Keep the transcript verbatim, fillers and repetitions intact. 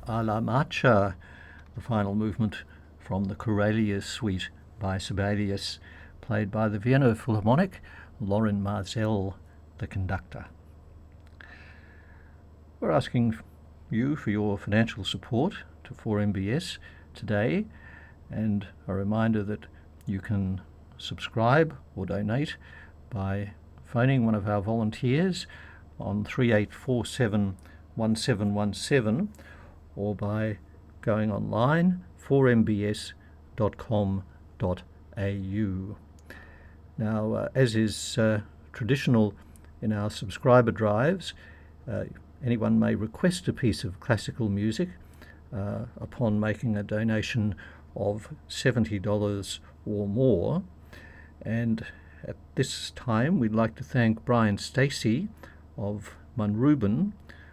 a la Marcha, the final movement from the Corellius Suite by Sibelius, played by the Vienna Philharmonic, Lorin Maazel, the conductor. We're asking you for your financial support to four M B S today, and a reminder that you can subscribe or donate by phoning one of our volunteers on three eight four seven one seven one seven or by going online four m b s dot com dot a u. Now, uh, as is uh, traditional in our subscriber drives, uh, anyone may request a piece of classical music uh, upon making a donation of seventy dollars or more. And at this time, we'd like to thank Brian Stacey of Munrooban